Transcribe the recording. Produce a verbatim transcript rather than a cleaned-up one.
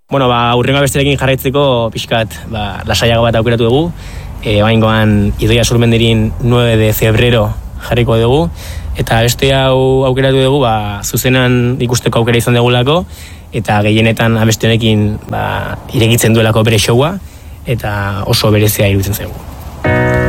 Bueno, ba, urrengo besterekin jarraitzeko pixkat, ba, lasaiago bat aukeratu dugu. E, Baingoan Idoia Surmendirin nueve de febrero jarriko dugu. Eta beste hau aukeratu dugu, ba, zuzenan ikusteko aukera izan dugulako. Eta gehienetan abeste honekin ba, irekitzen duelako bere showa. Eta oso berezia iruditzen zaigu.